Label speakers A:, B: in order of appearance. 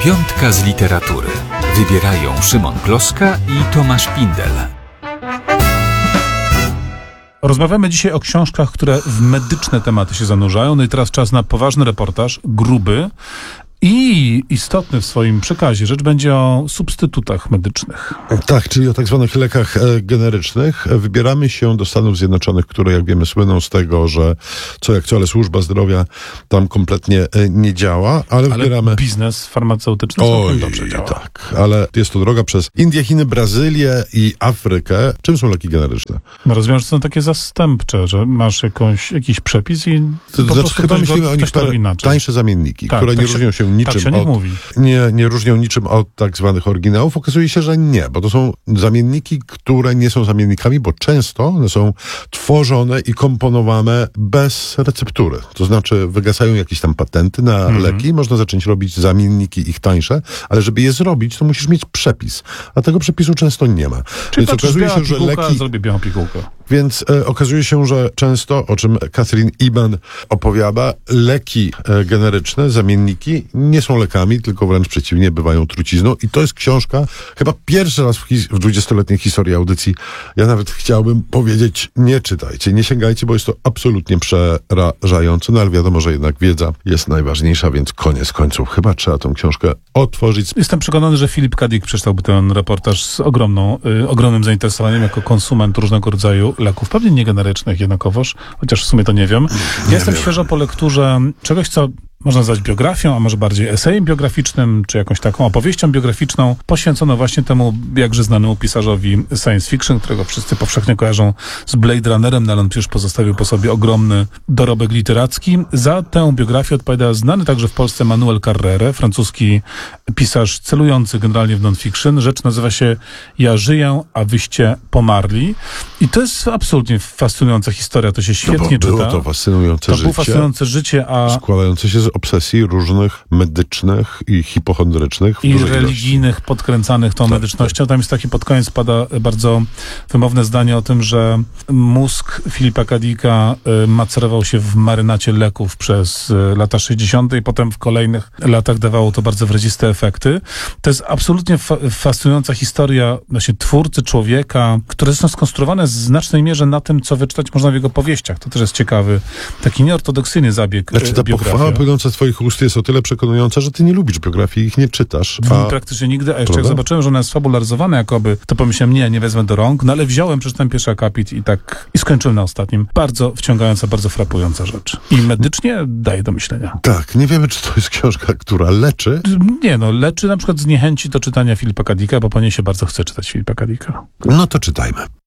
A: Piątka z literatury. Wybierają Szymon Kloska i Tomasz Pindel.
B: Rozmawiamy dzisiaj o książkach, które w medyczne tematy się zanurzają. No i teraz czas na poważny reportaż, gruby i istotny w swoim przekazie. Rzecz będzie o substytutach medycznych.
C: Tak, czyli o tak zwanych lekach generycznych. Wybieramy się do Stanów Zjednoczonych, które, jak wiemy, słyną z tego, że co jak co, ale służba zdrowia tam kompletnie nie działa, ale wybieramy...
B: biznes farmaceutyczny całkiem dobrze działa.
C: Tak, ale jest to droga przez Indię, Chiny, Brazylię i Afrykę. Czym są leki generyczne?
B: No rozumiem, że są takie zastępcze, że masz jakiś przepis i po prostu
C: chyba myślimy o nich tańsze zamienniki,
B: tak,
C: które nie różnią się niczym
B: tak się nie mówi.
C: Nie różnią niczym od tak zwanych oryginałów. Okazuje się, że nie, bo to są zamienniki, które nie są zamiennikami, bo często one są tworzone i komponowane bez receptury. To znaczy wygasają jakieś tam patenty na leki, można zacząć robić zamienniki ich tańsze, ale żeby je zrobić, to musisz mieć przepis, a tego przepisu często nie ma.
B: Czyli
C: Więc okazuje się, że leki...
B: zrobię białą pigułkę.
C: Więc okazuje się, że często, o czym Catherine Eban opowiada, leki generyczne, zamienniki nie są lekami, tylko wręcz przeciwnie, bywają trucizną. I to jest książka, chyba pierwszy raz w 20-letniej historii audycji, ja nawet chciałbym powiedzieć, nie czytajcie, nie sięgajcie, bo jest to absolutnie przerażające, no ale wiadomo, że jednak wiedza jest najważniejsza, więc koniec końców chyba trzeba tą książkę otworzyć.
B: Jestem przekonany, że Filip K. Dick przeczytałby ten reportaż z ogromnym zainteresowaniem jako konsument różnego rodzaju leków, pewnie nie generycznych jednakowoż, chociaż w sumie to nie wiem. Ja jestem świeżo po lekturze czegoś, co można nazwać biografią, a może bardziej esejem biograficznym, czy jakąś taką opowieścią biograficzną, poświęconą właśnie temu jakże znanemu pisarzowi science fiction, którego wszyscy powszechnie kojarzą z Blade Runnerem, ale on przecież pozostawił po sobie ogromny dorobek literacki. Za tę biografię odpowiada znany także w Polsce Manuel Carrere, francuski pisarz celujący generalnie w non-fiction. Rzecz nazywa się Ja żyję, a wyście pomarli. I to jest absolutnie fascynująca historia, to się świetnie czyta.
C: Było to fascynujące życie.
B: To było fascynujące życie,
C: składające się z obsesji różnych medycznych i hipochondrycznych.
B: I religijnych, podkręcanych tą medycznością. Tam jest taki pod koniec pada bardzo wymowne zdanie o tym, że mózg Filipa K. Dicka macerował się w marynacie leków przez lata 60. i potem w kolejnych latach dawało to bardzo wyraziste efekty. To jest absolutnie fascynująca historia właśnie twórcy człowieka, które są skonstruowane w znacznej mierze na tym, co wyczytać można w jego powieściach. To też jest ciekawy, taki nieortodoksyjny zabieg.
C: Znaczy ta pochwała płynąca z twoich ust jest o tyle przekonująca, że ty nie lubisz biografii, ich nie czytasz.
B: Praktycznie nigdy, a jeszcze jak zobaczyłem, że ona jest fabularyzowana jakoby, to pomyślałem, nie wezmę do rąk, no ale wziąłem, przeczytałem pierwszy akapit i skończyłem na ostatnim. Bardzo wciągająca, bardzo frapująca rzecz. I medycznie daje do myślenia.
C: Tak, nie wiemy, czy to jest książka, która leczy.
B: Nie, leczy na przykład z niechęci do czytania Filipa K. Dicka, bo po niej się bardzo chce czytać Filipa K. Dicka.
C: No to czytajmy.